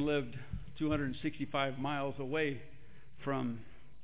lived 265 miles away from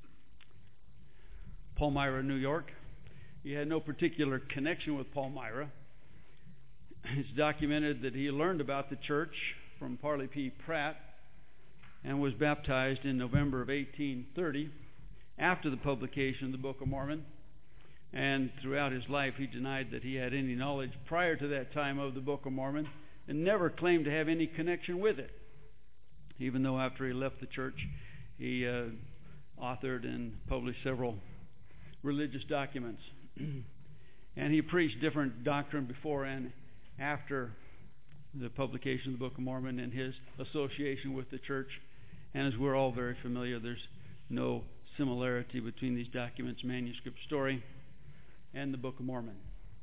Palmyra, New York. He had no particular connection with Palmyra. It's documented that he learned about the church from Parley P. Pratt and was baptized in November of 1830 after the publication of the Book of Mormon. And throughout his life, he denied that he had any knowledge prior to that time of the Book of Mormon and never claimed to have any connection with it, even though after he left the church, he authored and published several religious documents. And he preached different doctrine before and after the publication of the Book of Mormon and his association with the church. And as we're all very familiar, there's no similarity between these documents, manuscript story, and the Book of Mormon.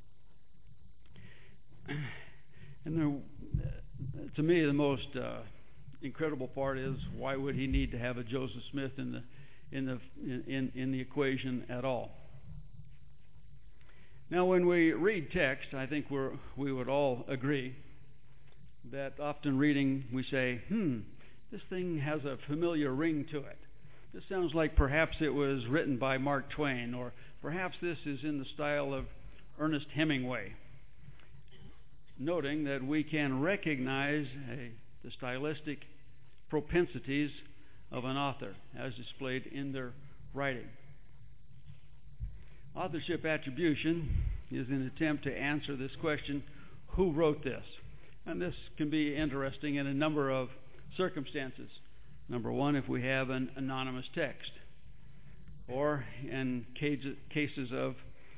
And to me, the most incredible part is, why would he need to have a Joseph Smith in the equation at all? Now, when we read text, I think we would all agree that often reading we say, this thing has a familiar ring to it. This sounds like perhaps it was written by Mark Twain, or perhaps this is in the style of Ernest Hemingway. Noting that we can recognize the stylistic propensities of an author as displayed in their writing. Authorship attribution is an attempt to answer this question, who wrote this? And this can be interesting in a number of circumstances. Number one, if we have an anonymous text, or in cases of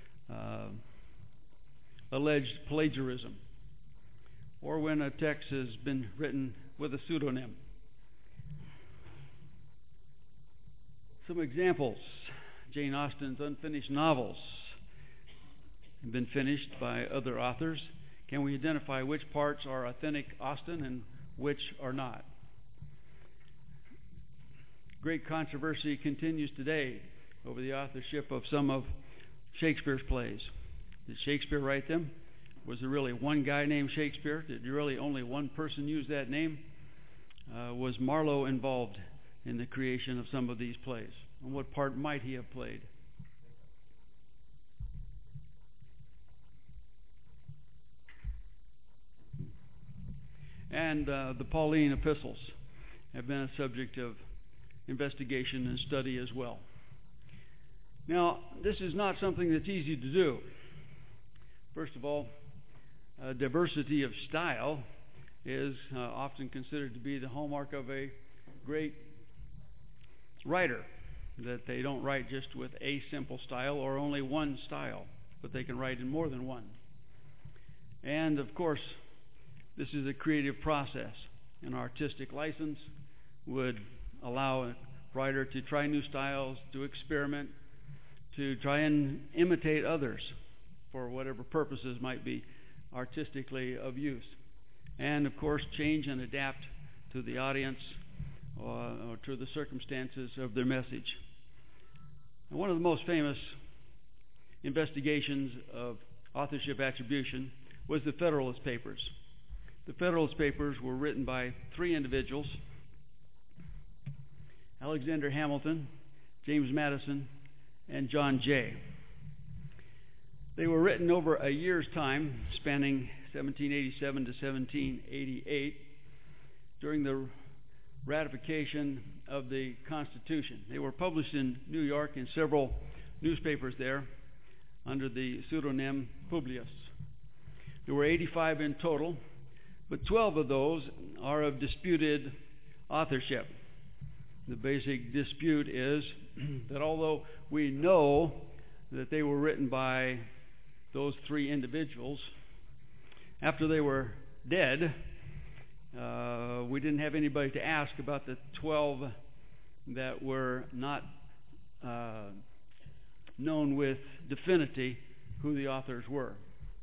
alleged plagiarism, or when a text has been written with a pseudonym. Some examples: Jane Austen's unfinished novels have been finished by other authors. Can we identify which parts are authentic Austen and which are not? Great controversy continues today over the authorship of some of Shakespeare's plays. Did Shakespeare write them? Was there really one guy named Shakespeare? Did really only one person use that name? Was Marlowe involved in the creation of some of these plays? And what part might he have played? And the Pauline epistles have been a subject of investigation and study as well. Now, this is not something that's easy to do. First of all, diversity of style is often considered to be the hallmark of a great writer, that they don't write just with a simple style or only one style, but they can write in more than one. And of course, this is a creative process. An artistic license would allow a writer to try new styles, to experiment, to try and imitate others for whatever purposes might be artistically of use. And of course, change and adapt to the audience or to the circumstances of their message. And one of the most famous investigations of authorship attribution was the Federalist Papers. The Federalist Papers were written by three individuals: Alexander Hamilton, James Madison, and John Jay. They were written over a year's time, spanning 1787 to 1788, during the ratification of the Constitution. They were published in New York in several newspapers there under the pseudonym Publius. There were 85 in total, but 12 of those are of disputed authorship. The basic dispute is that although we know that they were written by those three individuals, after they were dead, we didn't have anybody to ask about the 12 that were not known with definity who the authors were.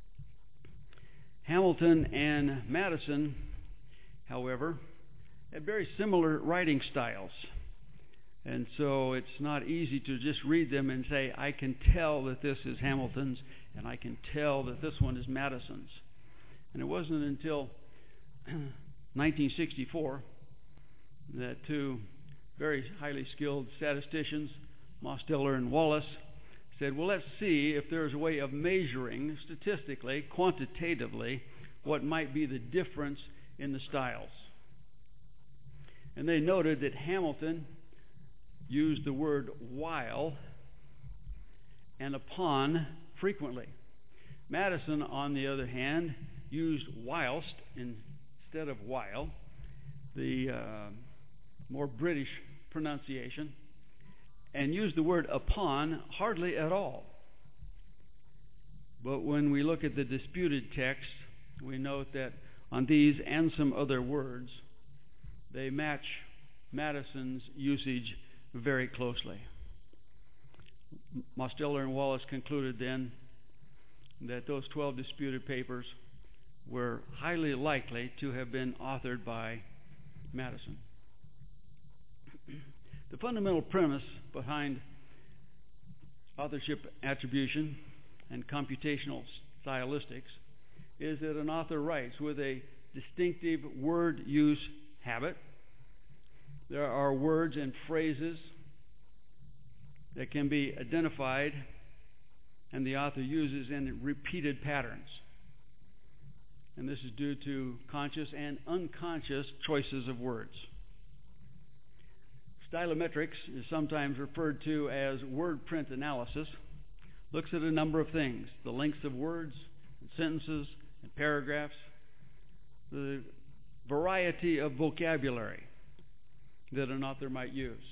Hamilton and Madison, however, had very similar writing styles. And so it's not easy to just read them and say, I can tell that this is Hamilton's and I can tell that this one is Madison's. And it wasn't until 1964 that two very highly skilled statisticians, Mosteller and Wallace, said, well, let's see if there's a way of measuring statistically, quantitatively, what might be the difference in the styles. And they noted that Hamilton used the word while and upon frequently. Madison, on the other hand, used whilst instead of while, the more British pronunciation, and used the word upon hardly at all. But when we look at the disputed text, we note that on these and some other words, they match Madison's usage very closely. Mosteller and Wallace concluded then that those 12 disputed papers were highly likely to have been authored by Madison. The fundamental premise behind authorship attribution and computational stylistics is that an author writes with a distinctive word use habit. There are words and phrases that can be identified and the author uses in repeated patterns. And this is due to conscious and unconscious choices of words. Stylometrics is sometimes referred to as word print analysis. Looks at a number of things: the lengths of words, and sentences, and paragraphs, the variety of vocabulary that an author might use,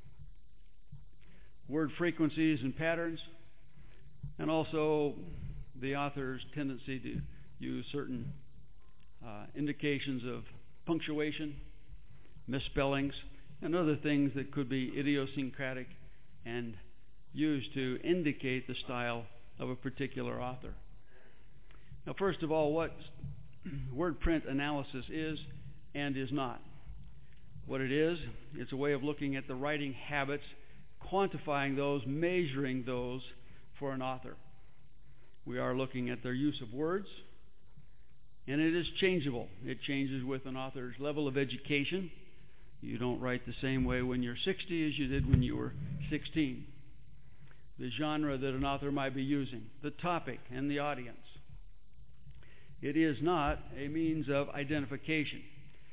word frequencies and patterns, and also the author's tendency to use certain indications of punctuation, misspellings, and other things that could be idiosyncratic and used to indicate the style of a particular author. Now, first of all, what word print analysis is and is not. What it is, it's a way of looking at the writing habits, quantifying those, measuring those for an author. We are looking at their use of words, and it is changeable. It changes with an author's level of education. You don't write the same way when you're 60 as you did when you were 16. The genre that an author might be using, the topic, and the audience. It is not a means of identification.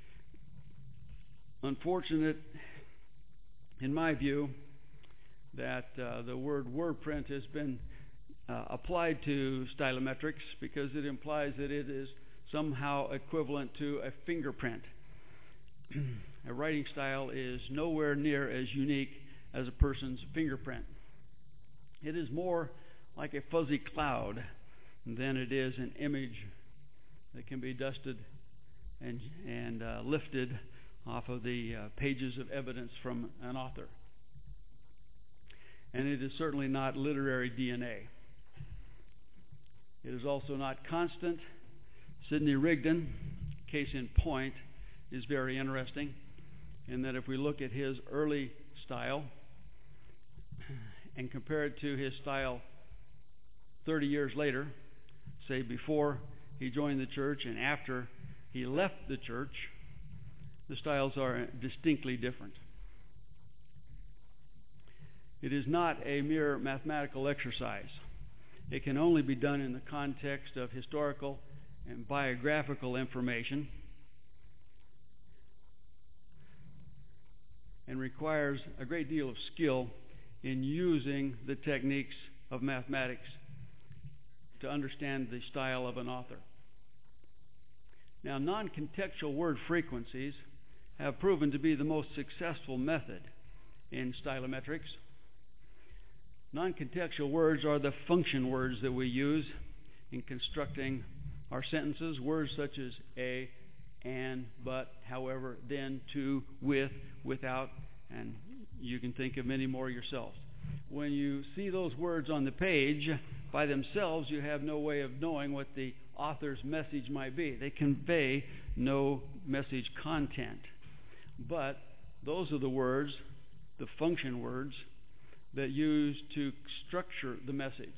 Unfortunate, in my view, that the word print has been applied to stylometrics because it implies that it is somehow equivalent to a fingerprint. A writing style is nowhere near as unique as a person's fingerprint. It is more like a fuzzy cloud than it is an image that can be dusted and lifted off of the pages of evidence from an author. And it is certainly not literary DNA. It is also not constant. Sidney Rigdon, case in point, is very interesting in that if we look at his early style and compare it to his style 30 years later, say before he joined the church and after he left the church, the styles are distinctly different. It is not a mere mathematical exercise. It can only be done in the context of historical and biographical information and requires a great deal of skill in using the techniques of mathematics to understand the style of an author. Now, non-contextual word frequencies have proven to be the most successful method in stylometrics. Non-contextual words are the function words that we use in constructing our sentences. Words such as a, and, but, however, then, to, with, without, and you can think of many more yourselves. When you see those words on the page by themselves, you have no way of knowing what the author's message might be. They convey no message content. But those are the words, the function words, that use to structure the message.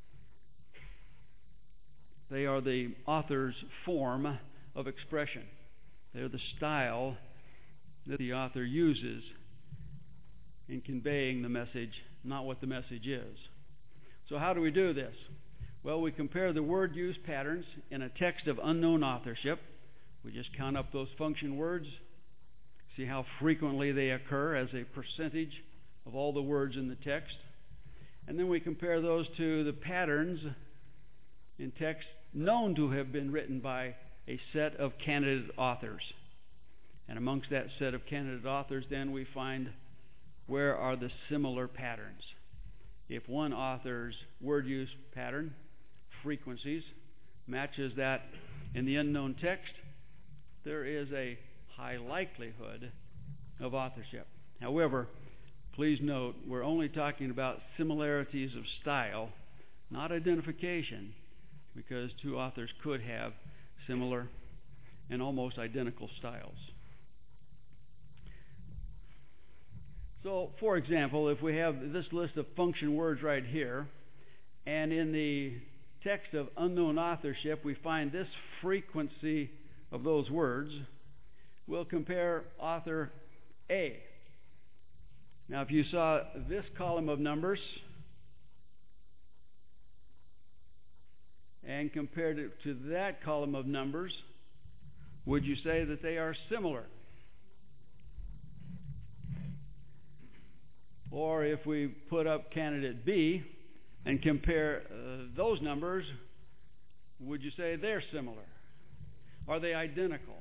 They are the author's form of expression. They're the style that the author uses in conveying the message, not what the message is. So how do we do this? Well, we compare the word use patterns in a text of unknown authorship. We just count up those function words, see how frequently they occur as a percentage of all the words in the text. And then we compare those to the patterns in text known to have been written by a set of candidate authors. And amongst that set of candidate authors, then we find where are the similar patterns. If one author's word use pattern, frequencies, matches that in the unknown text, there is a high likelihood of authorship. However, please note, we're only talking about similarities of style, not identification, because two authors could have similar and almost identical styles. So, for example, if we have this list of function words right here, and in the text of unknown authorship we find this frequency of those words, we'll compare author A. Now, if you saw this column of numbers and compared it to that column of numbers, would you say that they are similar? Or if we put up candidate B and compare those numbers, would you say they're similar? Are they identical?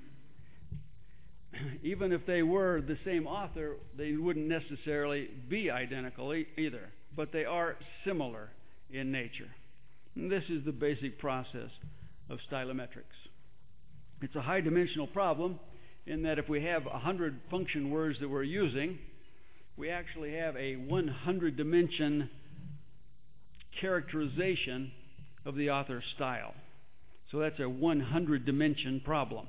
Even if they were the same author, they wouldn't necessarily be identical either, but they are similar in nature. And this is the basic process of stylometrics. It's a high-dimensional problem in that if we have 100 function words that we're using, we actually have a 100-dimension characterization of the author's style. So that's a 100-dimension problem.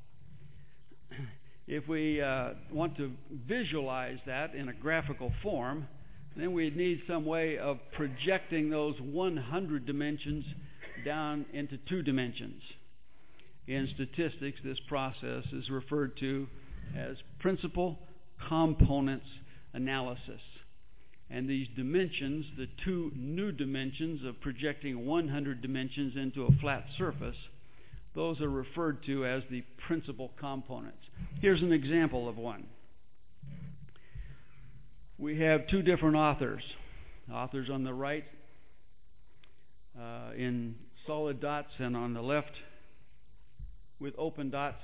If we want to visualize that in a graphical form, then we'd need some way of projecting those 100 dimensions down into 2 dimensions. In statistics, this process is referred to as principal components analysis. And these dimensions, the 2 new dimensions of projecting 100 dimensions into a flat surface, those are referred to as the principal components. Here's an example of one. We have 2 different authors. Authors on the right in solid dots, and on the left with open dots.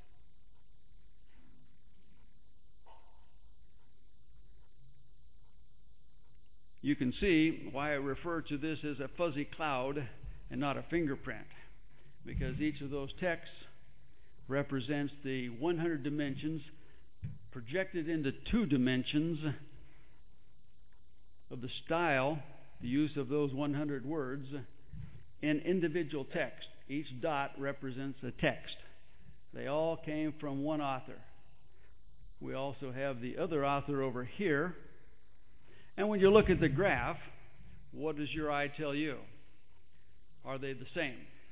You can see why I refer to this as a fuzzy cloud and not a fingerprint, because each of those texts represents the 100 dimensions projected into 2 dimensions of the style, the use of those 100 words in individual text. Each dot represents a text. They all came from one author. We also have the other author over here. And when you look at the graph, what does your eye tell you? Are they the same?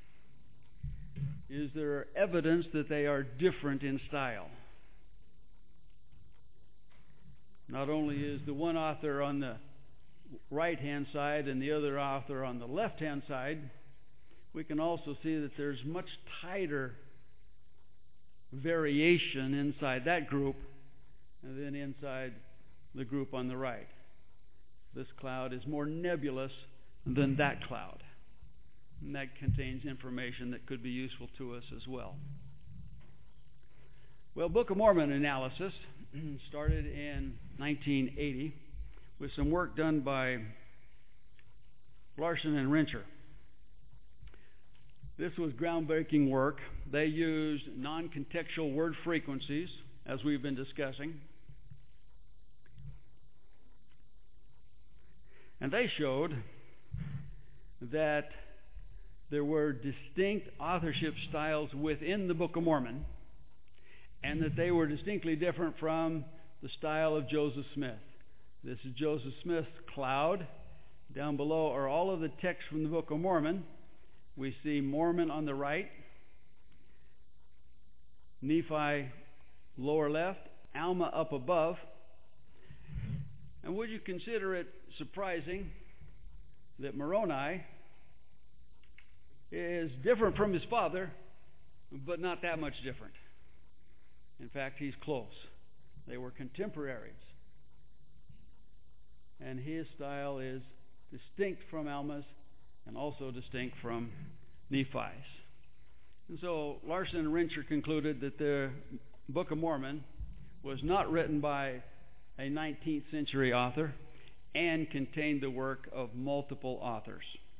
Is there evidence that they are different in style? Not only is the one author on the right-hand side and the other author on the left-hand side, we can also see that there's much tighter variation inside that group than inside the group on the right. This cloud is more nebulous than that cloud. And that contains information that could be useful to us as well. Well, Book of Mormon analysis started in 1980 with some work done by Larson and Rencher. This was groundbreaking work. They used non-contextual word frequencies, as we've been discussing. And they showed that there were distinct authorship styles within the Book of Mormon, and that they were distinctly different from the style of Joseph Smith. This is Joseph Smith's cloud. Down below are all of the texts from the Book of Mormon. We see Mormon on the right, Nephi lower left, Alma up above. And would you consider it surprising that Moroni is different from his father, but not that much different? In fact, he's close. They were contemporaries. And his style is distinct from Alma's and also distinct from Nephi's. And so Larson and Rincher concluded that the Book of Mormon was not written by a 19th century author and contained the work of multiple authors.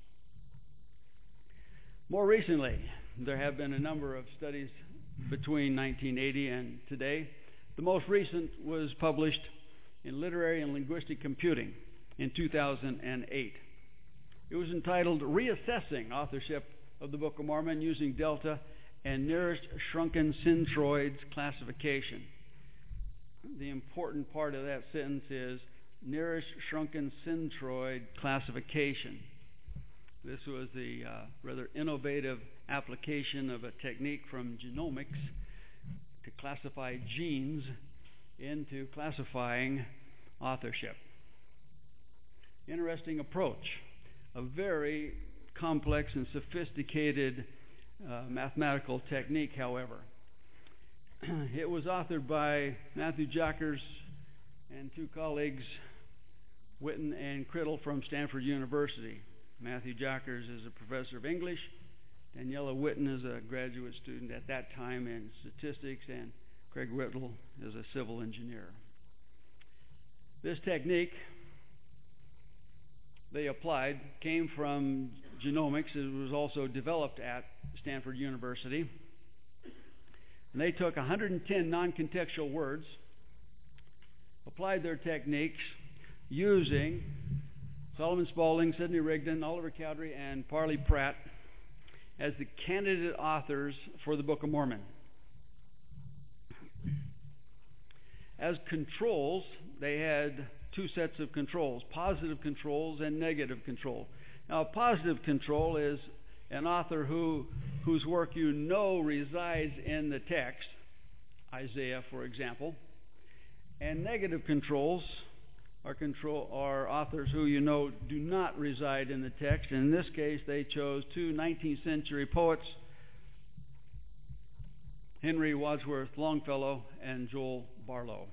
More recently, there have been a number of studies between 1980 and today. The most recent was published in Literary and Linguistic Computing in 2008. It was entitled Reassessing Authorship of the Book of Mormon Using Delta and Nearest Shrunken Centroids Classification. The important part of that sentence is Nearest Shrunken Centroid Classification. This was the rather innovative application of a technique from genomics to classify genes into classifying authorship. Interesting approach. A very complex and sophisticated mathematical technique, however. It was authored by Matthew Jackers and two colleagues, Witten and Criddle from Stanford University. Matthew Jackers is a professor of English. Daniela Witten is a graduate student at that time in statistics, and Craig Whittle is a civil engineer. This technique they applied came from genomics. It was also developed at Stanford University. And they took 110 non-contextual words, applied their techniques using Solomon Spaulding, Sidney Rigdon, Oliver Cowdery, and Parley Pratt as the candidate authors for the Book of Mormon. As controls, they had two sets of controls, positive controls and negative control. Now, a positive control is an author whose work you know resides in the text, Isaiah, for example. And negative controls are authors who you know do not reside in the text. And in this case, they chose two 19th century poets, Henry Wadsworth Longfellow and Joel Barlow.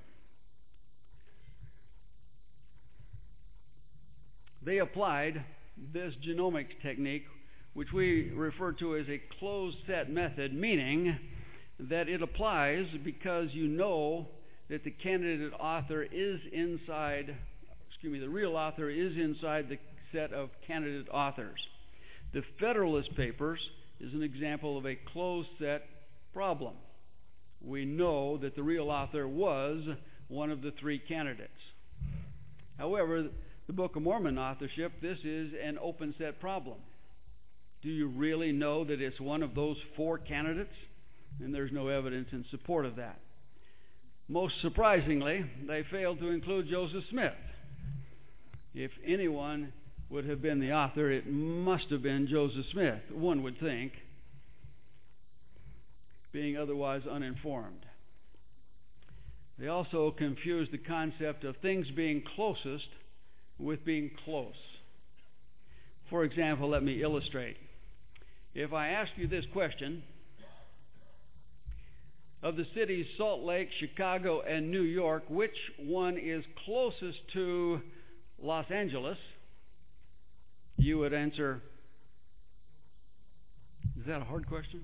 They applied this genomics technique, which we refer to as a closed set method, meaning that it applies because you know that the candidate author is inside, the real author is inside the set of candidate authors. The Federalist Papers is an example of a closed set problem. We know that the real author was one of the three candidates. However, the Book of Mormon authorship, this is an open set problem. Do you really know that it's one of those four candidates? And there's no evidence in support of that. Most surprisingly, they failed to include Joseph Smith. If anyone would have been the author, it must have been Joseph Smith, one would think, being otherwise uninformed. They also confused the concept of things being closest with being close. For example, let me illustrate. If I ask you this question, of the cities Salt Lake, Chicago, and New York, which one is closest to Los Angeles? You would answer, is that a hard question?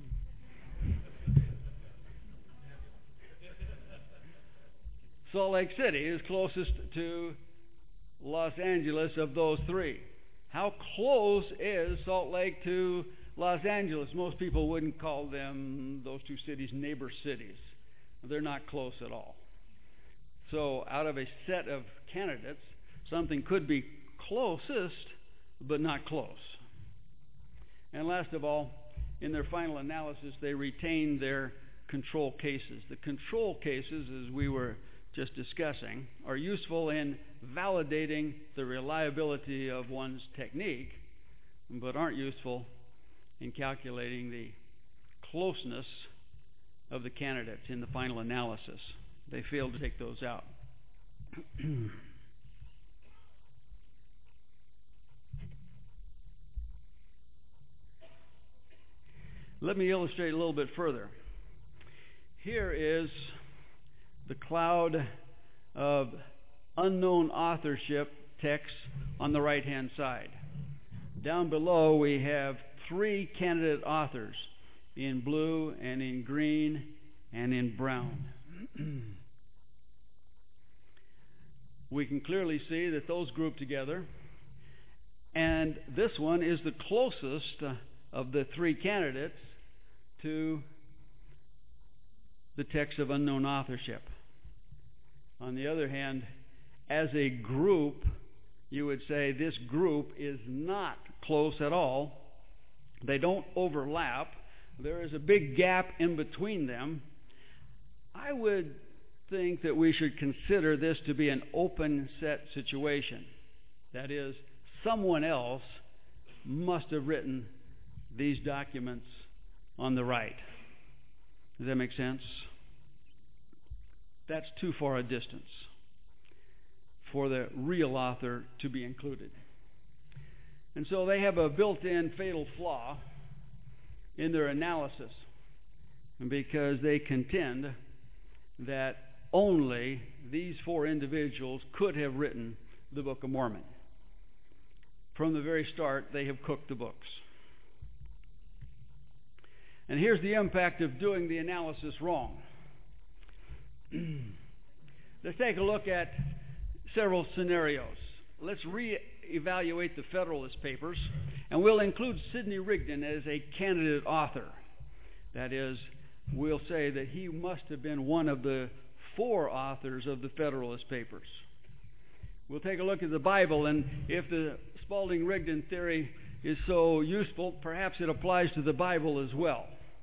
Salt Lake City is closest to Los Angeles of those three. How close is Salt Lake to Los Angeles? Most people wouldn't call them, those two cities, neighbor cities. They're not close at all. So out of a set of candidates, something could be closest, but not close. And last of all, in their final analysis, they retained their control cases. The control cases, as we were just discussing, are useful in validating the reliability of one's technique, but aren't useful in calculating the closeness of the candidates in the final analysis. They failed to take those out. Let me illustrate a little bit further. Here is the cloud of unknown authorship text on the right-hand side. Down below we have 3 candidate authors in blue and in green and in brown. We can clearly see that those group together, and this one is the closest of the 3 candidates to the text of unknown authorship. On the other hand, as a group, you would say this group is not close at all. They don't overlap. There is a big gap in between them. I would think that we should consider this to be an open set situation. That is, someone else must have written these documents on the right. Does that make sense? That's too far a distance for the real author to be included. And so they have a built-in fatal flaw in their analysis, because they contend that only these 4 individuals could have written the Book of Mormon. From the very start, they have cooked the books. And here's the impact of doing the analysis wrong. Let's take a look at several scenarios. Let's reevaluate the Federalist Papers, and we'll include Sidney Rigdon as a candidate author. That is, we'll say that he must have been one of the 4 authors of the Federalist Papers. We'll take a look at the Bible, and if the Spalding-Rigdon theory is so useful, perhaps it applies to the Bible as well.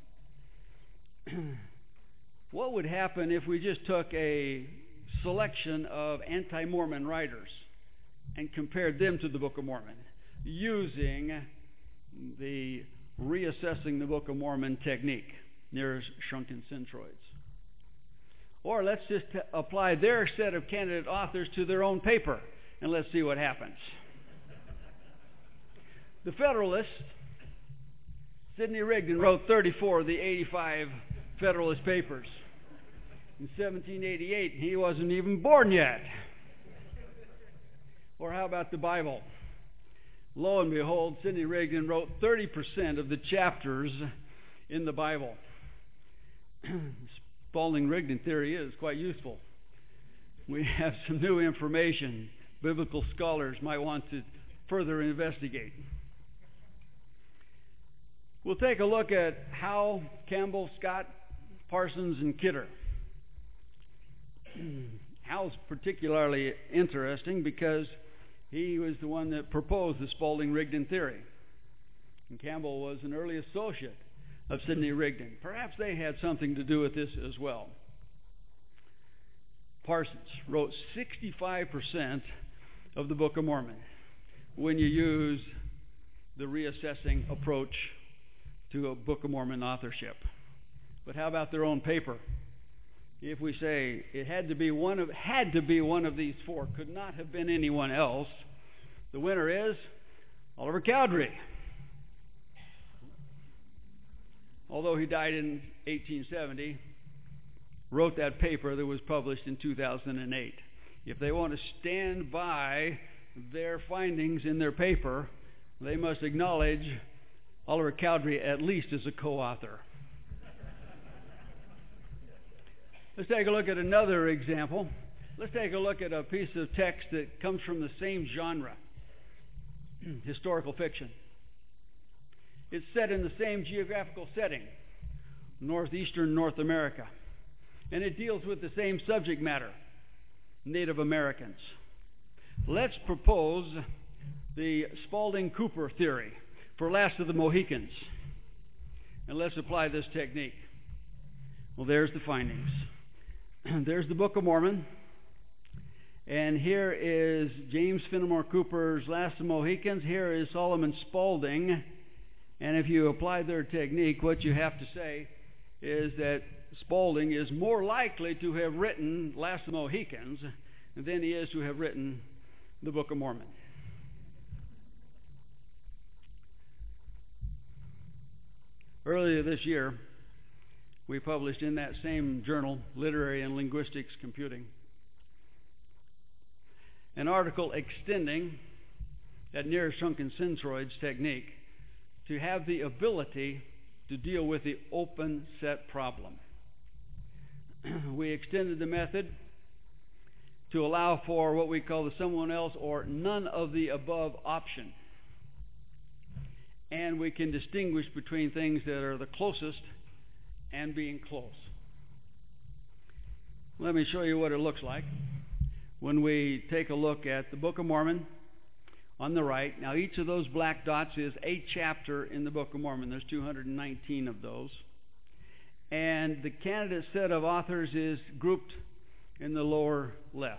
What would happen if we just took a selection of anti-Mormon writers and compared them to the Book of Mormon using the reassessing the Book of Mormon technique, near shrunken centroids? Or let's just apply their set of candidate authors to their own paper, and let's see what happens. The Federalist, Sidney Rigdon, wrote 34 of the 85 Federalist Papers. In 1788, he wasn't even born yet. Or how about the Bible? Lo and behold, Sidney Rigdon wrote 30% of the chapters in the Bible. Spalding-Rigdon theory is quite useful. We have some new information biblical scholars might want to further investigate. We'll take a look at Howe, Campbell, Scott, Parsons, and Kidder. Howe's particularly interesting because he was the one that proposed the Spalding-Rigdon theory. And Campbell was an early associate of Sidney Rigdon. Perhaps they had something to do with this as well. Parsons wrote 65% of the Book of Mormon when you use the reassessing approach to a Book of Mormon authorship. But how about their own paper? If we say it had to be one of these 4, could not have been anyone else, the winner is Oliver Cowdery. Although he died in 1870, wrote that paper that was published in 2008. If they want to stand by their findings in their paper, they must acknowledge Oliver Cowdery at least as a co-author. Let's take a look at another example. Let's take a look at a piece of text that comes from the same genre, historical fiction. It's set in the same geographical setting, northeastern North America, and it deals with the same subject matter, Native Americans. Let's propose the Spalding-Cooper theory for Last of the Mohicans, and let's apply this technique. Well, there's the findings. There's the Book of Mormon, and here is James Fenimore Cooper's Last of the Mohicans. Here is Solomon Spalding, and if you apply their technique, what you have to say is that Spaulding is more likely to have written Last of the Mohicans than he is to have written the Book of Mormon. Earlier this year, we published in that same journal, Literary and Linguistics Computing, an article extending that Near-Shrunken Centroid's technique to have the ability to deal with the open set problem. We extended the method to allow for what we call the someone else or none of the above option. And we can distinguish between things that are the closest and being close. Let me show you what it looks like when we take a look at the Book of Mormon on the right. Now, each of those black dots is a chapter in the Book of Mormon. There's 219 of those. And the candidate set of authors is grouped in the lower left.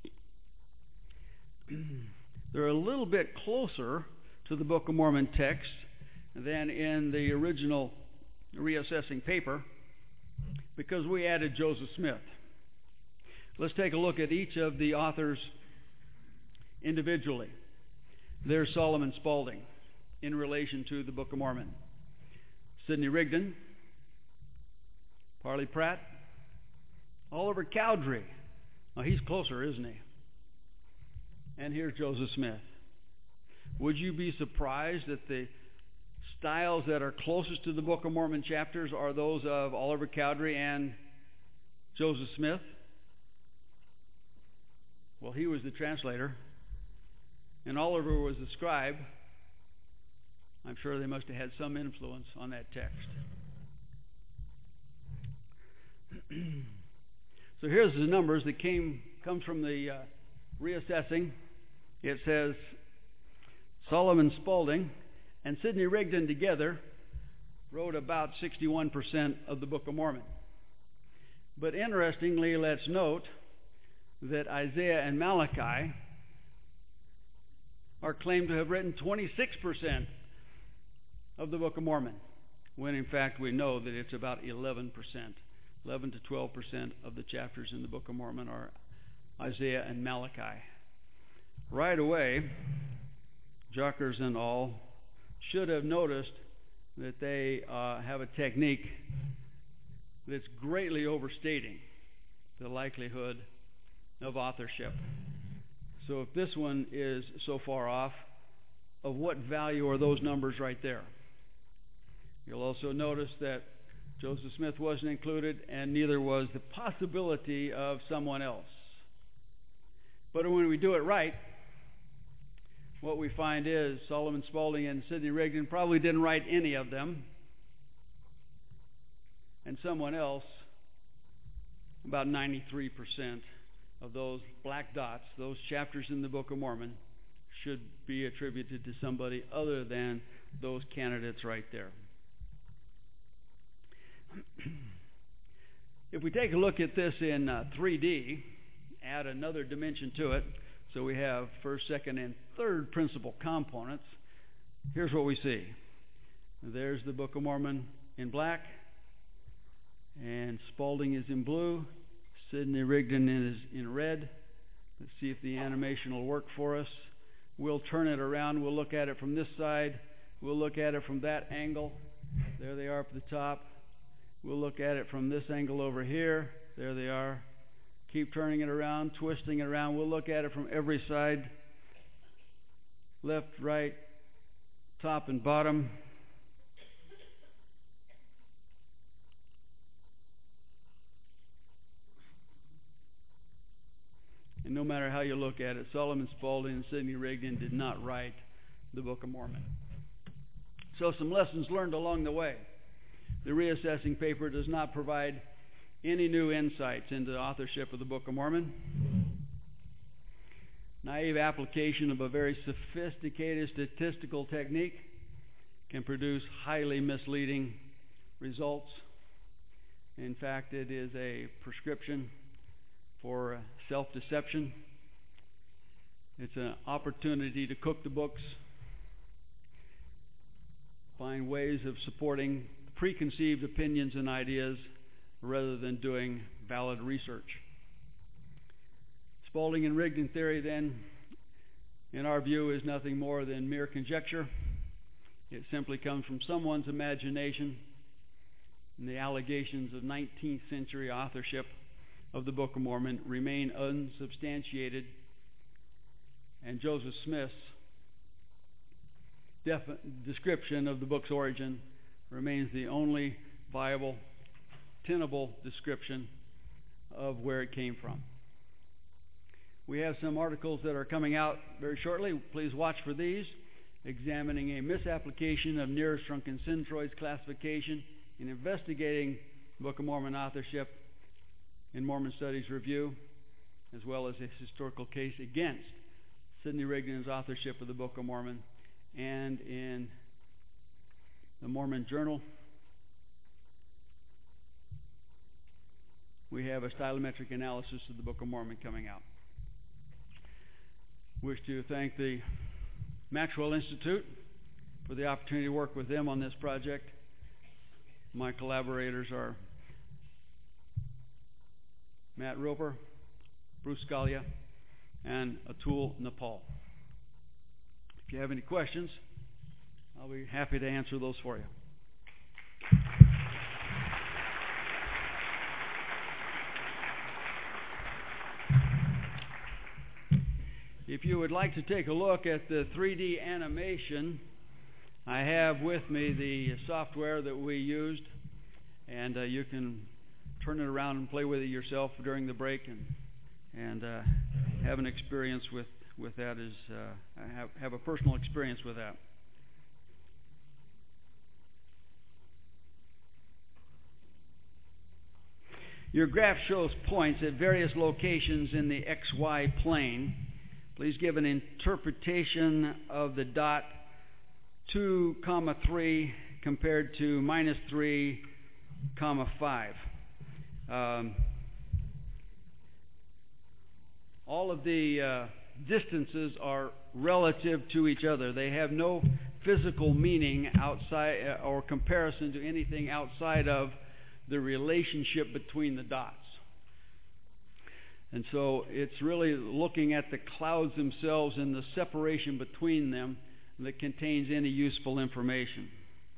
They're a little bit closer to the Book of Mormon text than in the original reassessing paper because we added Joseph Smith. Let's take a look at each of the authors individually. There's Solomon Spaulding in relation to the Book of Mormon. Sidney Rigdon, Parley Pratt, Oliver Cowdery. Now he's closer, isn't he? And here's Joseph Smith. Would you be surprised that the styles that are closest to the Book of Mormon chapters are those of Oliver Cowdery and Joseph Smith? Well, he was the translator, and Oliver was the scribe. I'm sure they must have had some influence on that text. So here's the numbers that comes from the reassessing. It says Solomon Spaulding and Sidney Rigdon together wrote about 61% of the Book of Mormon. But interestingly, let's note that Isaiah and Malachi are claimed to have written 26% of the Book of Mormon, when in fact we know that it's about 11%. 11 to 12% of the chapters in the Book of Mormon are Isaiah and Malachi. Right away, Jockers and all should have noticed that they have a technique that's greatly overstating the likelihood of authorship. So if this one is so far off, of what value are those numbers right there? You'll also notice that Joseph Smith wasn't included, and neither was the possibility of someone else. But when we do it right, what we find is Solomon Spaulding and Sidney Rigdon probably didn't write any of them, and someone else, about 93% of those black dots, those chapters in the Book of Mormon, should be attributed to somebody other than those candidates right there. If we take a look at this in 3D, add another dimension to it, so we have first, second, and third principal components, here's what we see. There's the Book of Mormon in black, and Spaulding is in blue, Sidney Rigdon is in red. Let's see if the animation will work for us. We'll turn it around. We'll look at it from this side. We'll look at it from that angle. There they are up at the top. We'll look at it from this angle over here. There they are. Keep turning it around, twisting it around. We'll look at it from every side. Left, right, top, and bottom. And no matter how you look at it, Solomon Spaulding and Sidney Rigdon did not write the Book of Mormon. So some lessons learned along the way. The reassessing paper does not provide any new insights into the authorship of the Book of Mormon. Naive application of a very sophisticated statistical technique can produce highly misleading results. In fact, it is a prescription for self-deception. It's an opportunity to cook the books, find ways of supporting preconceived opinions and ideas rather than doing valid research. Spalding and Rigdon theory, then, in our view, is nothing more than mere conjecture. It simply comes from someone's imagination, and the allegations of 19th century authorship of the Book of Mormon remain unsubstantiated, and Joseph Smith's description of the book's origin remains the only viable, tenable description of where it came from. We have some articles that are coming out very shortly. Please watch for these, examining a misapplication of Nearest Shrunken Centroids classification in investigating Book of Mormon authorship in Mormon Studies Review, as well as a historical case against Sidney Rigdon's authorship of the Book of Mormon, and in the Mormon Journal, we have a stylometric analysis of the Book of Mormon coming out. Wish to thank the Maxwell Institute for the opportunity to work with them on this project. My collaborators are Matt Roper, Bruce Scalia, and Atul Nepal. If you have any questions, I'll be happy to answer those for you. If you would like to take a look at the 3D animation, I have with me the software that we used, and you can turn it around and play with it yourself during the break and have an experience with that. Have a personal experience with that. Your graph shows points at various locations in the XY plane. Please give an interpretation of the dot 2, 3 compared to -3, 5. All of the distances are relative to each other. They have no physical meaning outside or comparison to anything outside of the relationship between the dots. And so it's really looking at the clouds themselves and the separation between them that contains any useful information.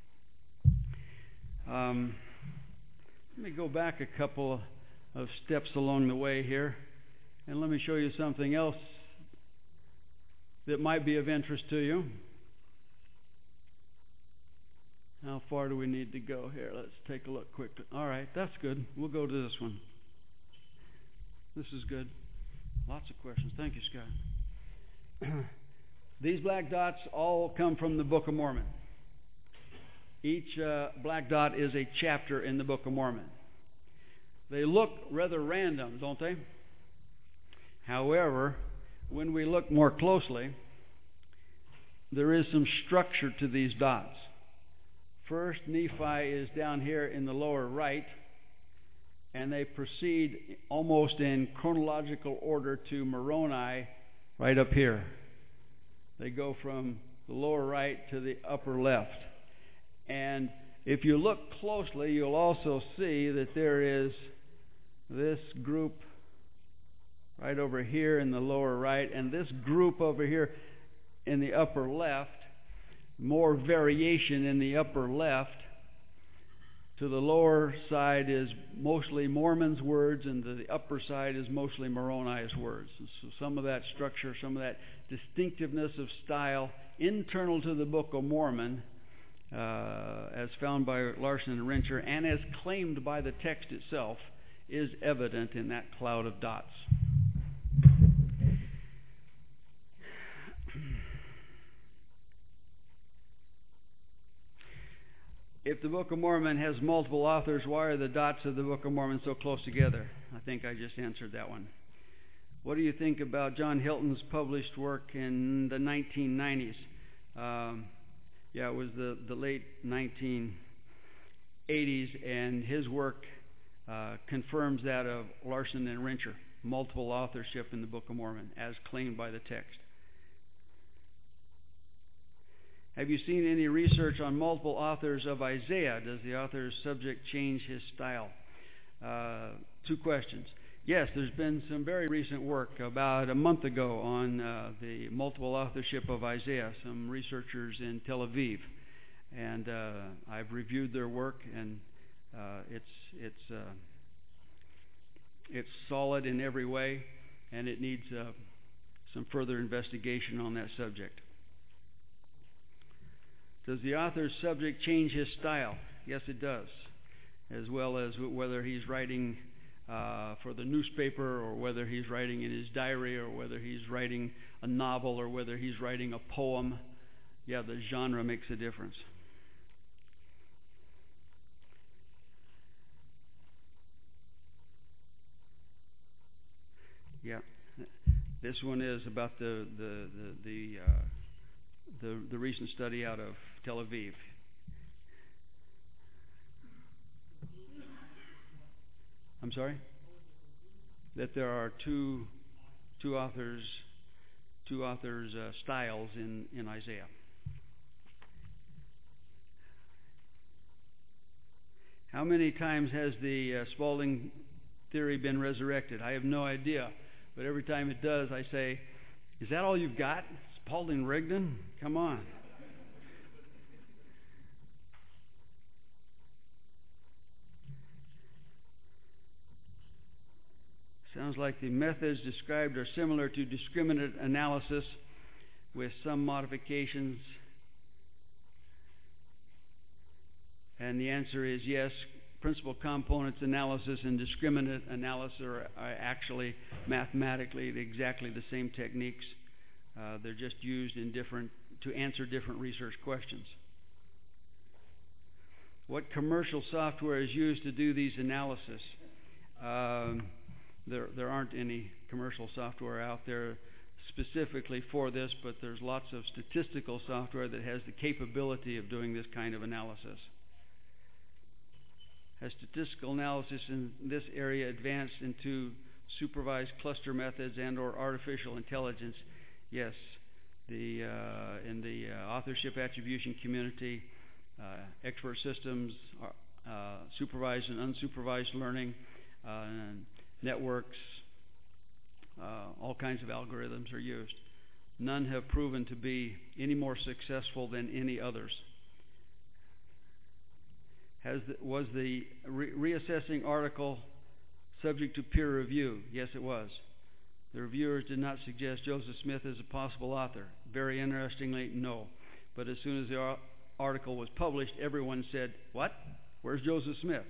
Let me go back a couple of steps along the way here, and let me show you something else that might be of interest to you. How far do we need to go here? Let's take a look quickly. All right, that's good. We'll go to this one. This is good. Lots of questions. Thank you, Scott. These black dots all come from the Book of Mormon. Each black dot is a chapter in the Book of Mormon. They look rather random, don't they? However, when we look more closely, there is some structure to these dots. First, Nephi is down here in the lower right, and they proceed almost in chronological order to Moroni right up here. They go from the lower right to the upper left. And if you look closely, you'll also see that there is this group right over here in the lower right, and this group over here in the upper left. More variation in the upper left. To the lower side is mostly Mormon's words, and to the upper side is mostly Moroni's words. And so some of that structure, some of that distinctiveness of style internal to the Book of Mormon, as found by Larson and Rencher, and as claimed by the text itself, is evident in that cloud of dots. If the Book of Mormon has multiple authors, why are the dots of the Book of Mormon so close together? I think I just answered that one. What do you think about John Hilton's published work in the 1990s? It was the late 1980s, and his work confirms that of Larson and Rencher, multiple authorship in the Book of Mormon, as claimed by the text. Have you seen any research on multiple authors of Isaiah? Does the author's subject change his style? Two questions. Yes, there's been some very recent work about a month ago on the multiple authorship of Isaiah, some researchers in Tel Aviv. And I've reviewed their work, and it's solid in every way, and it needs some further investigation on that subject. Does the author's subject change his style? Yes, it does, as well as whether he's writing for the newspaper, or whether he's writing in his diary, or whether he's writing a novel, or whether he's writing a poem. Yeah, the genre makes a difference. Yeah, this one is about the recent study out of Tel Aviv. I'm sorry? That there are two authors styles in Isaiah. How many times has the Spalding theory been resurrected? I have no idea, but every time it does, I say, "Is that all you've got, Spalding Rigdon? Come on." Sounds like the methods described are similar to discriminant analysis with some modifications. And the answer is yes. Principal components analysis and discriminant analysis are actually mathematically exactly the same techniques. They're just used to answer different research questions. What commercial software is used to do these analysis? There aren't any commercial software out there specifically for this, but there's lots of statistical software that has the capability of doing this kind of analysis. Has statistical analysis in this area advanced into supervised cluster methods and or artificial intelligence? Yes. In the authorship attribution community, expert systems, supervised and unsupervised learning, networks, all kinds of algorithms are used. None have proven to be any more successful than any others. Was the reassessing article subject to peer review? Yes, it was. The reviewers did not suggest Joseph Smith as a possible author. Very interestingly, no. But as soon as the article was published, everyone said, "What? Where's Joseph Smith?"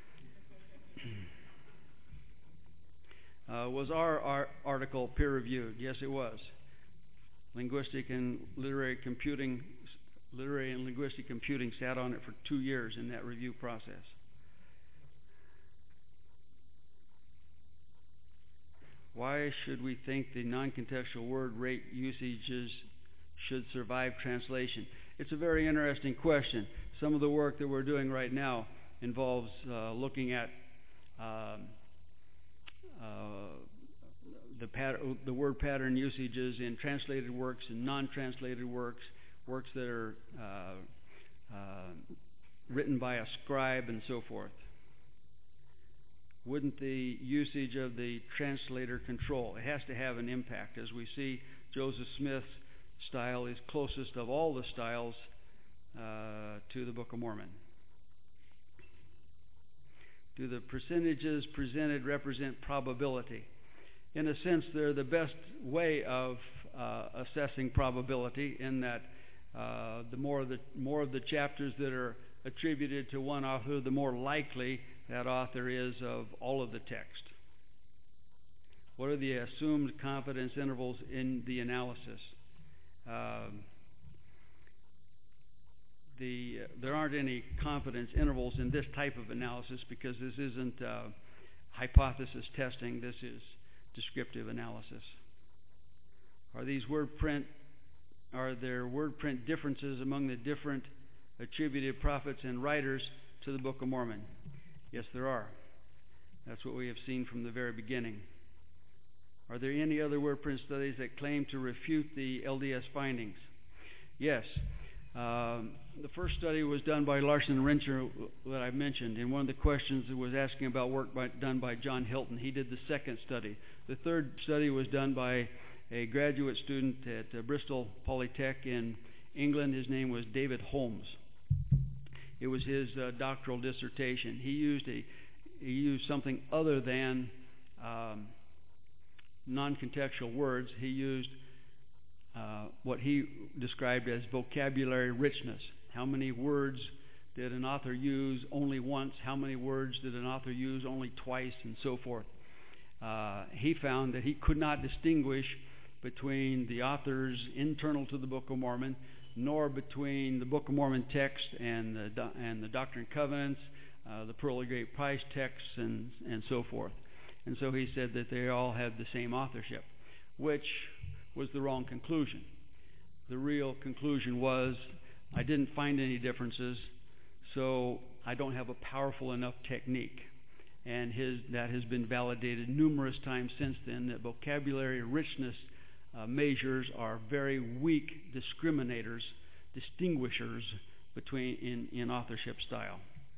Was our article peer-reviewed? Yes, it was. Linguistic and linguistic computing sat on it for 2 years in that review process. Why should we think the non-contextual word rate usages should survive translation? It's a very interesting question. Some of the work that we're doing right now involves looking at the word pattern usages in translated works and non-translated works, works that are written by a scribe and so forth. Wouldn't the usage of the translator control? It has to have an impact. As we see, Joseph Smith's style is closest of all the styles to the Book of Mormon. Do the percentages presented represent probability? In a sense, they're the best way of assessing probability, in that the more of the chapters that are attributed to one author, the more likely that author is of all of the text. What are the assumed confidence intervals in the analysis? There aren't any confidence intervals in this type of analysis, because this isn't hypothesis testing. This is descriptive analysis. Are there word print differences among the different attributed prophets and writers to the Book of Mormon? Yes, there are. That's what we have seen from the very beginning. Are there any other word print studies that claim to refute the LDS findings? Yes. The first study was done by Larson and Rencher that I mentioned, and one of the questions was asking about work done by John Hilton. He did the second study. The third study was done by a graduate student at Bristol Polytech in England. His name was David Holmes. It was his doctoral dissertation. He used something other than non-contextual words. He used what he described as vocabulary richness. How many words did an author use only once? How many words did an author use only twice? And so forth. He found that he could not distinguish between the authors internal to the Book of Mormon, nor between the Book of Mormon text and the Doctrine and Covenants, the Pearl of Great Price texts, and so forth. And so he said that they all had the same authorship, which was the wrong conclusion. The real conclusion was, I didn't find any differences, so I don't have a powerful enough technique. And that has been validated numerous times since then, that vocabulary richness measures are very weak distinguishers between in authorship style.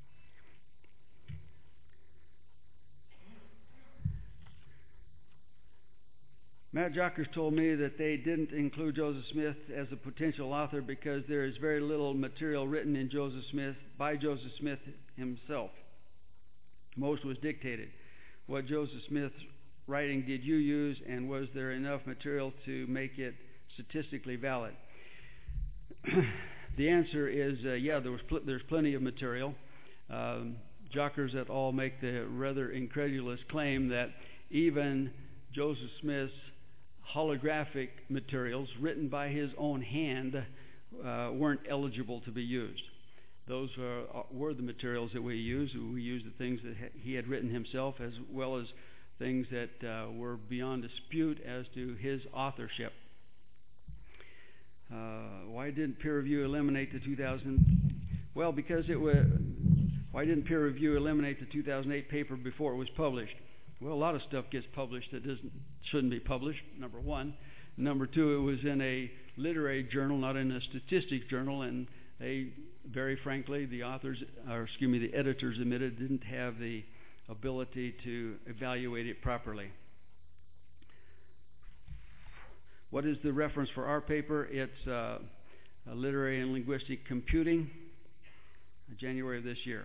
Matt Jockers told me that they didn't include Joseph Smith as a potential author because there is very little material written by Joseph Smith himself. Most was dictated. What Joseph Smith's writing did you use, and was there enough material to make it statistically valid? The answer is yeah, there's plenty of material. Jockers et al. Make the rather incredulous claim that even Joseph Smith's holographic materials written by his own hand weren't eligible to be used. Those were the materials that we used. We used the things that he had written himself, as well as things that were beyond dispute as to his authorship. Why didn't peer review eliminate the 2000? Well, because it was. Why didn't peer review eliminate the 2008 paper before it was published? Well, a lot of stuff gets published that shouldn't be published, number one. Number two, it was in a literary journal, not in a statistics journal, and they, very frankly, the editors admitted didn't have the ability to evaluate it properly. What is the reference for our paper? It's Literary and Linguistic Computing, January of this year.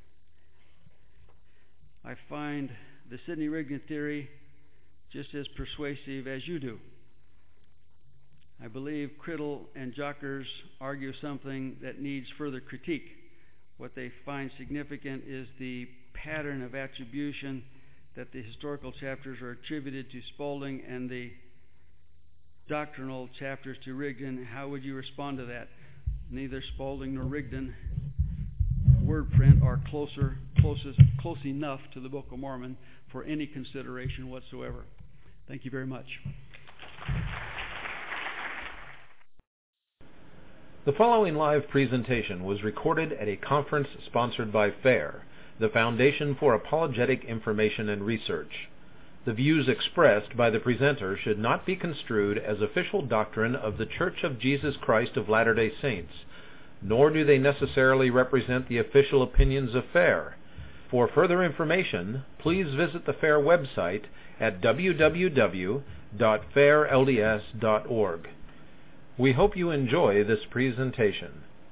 I find the Sidney Rigdon theory just as persuasive as you do. I believe Criddle and Jockers argue something that needs further critique. What they find significant is the pattern of attribution that the historical chapters are attributed to Spaulding and the doctrinal chapters to Rigdon. How would you respond to that? Neither Spaulding nor Rigdon word print are close enough to the Book of Mormon for any consideration whatsoever. Thank you very much. The following live presentation was recorded at a conference sponsored by FAIR, the Foundation for Apologetic Information and Research. The views expressed by the presenter should not be construed as official doctrine of the Church of Jesus Christ of Latter-day Saints, nor do they necessarily represent the official opinions of FAIR. For further information, please visit the FAIR website at www.fairlds.org. We hope you enjoy this presentation.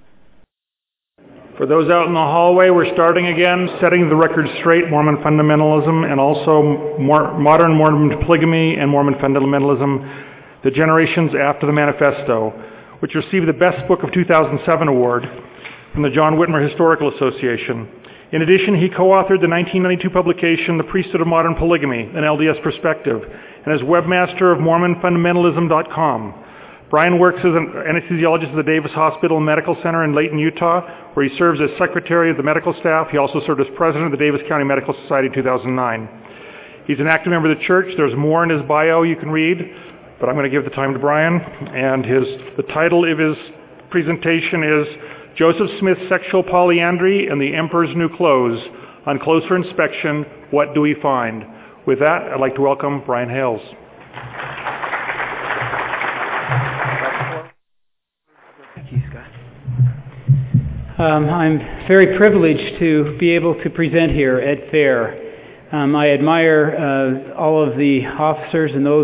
For those out in the hallway, we're starting again, setting the record straight, Mormon fundamentalism, and also modern Mormon polygamy and Mormon fundamentalism, the generations after the Manifesto, which received the Best Book of 2007 award from the John Whitmer Historical Association. In addition, he co-authored the 1992 publication, The Priesthood of Modern Polygamy, an LDS Perspective, and is webmaster of MormonFundamentalism.com. Brian works as an anesthesiologist at the Davis Hospital and Medical Center in Layton, Utah, where he serves as secretary of the medical staff. He also served as president of the Davis County Medical Society in 2009. He's an active member of the church. There's more in his bio you can read, but I'm going to give the time to Brian. And the title of his presentation is Joseph Smith's Sexual Polyandry and the Emperor's New Clothes. On closer inspection, what do we find? With that, I'd like to welcome Brian Hales. Thank you, Scott. I'm very privileged to be able to present here at FAIR. I admire all of the officers and those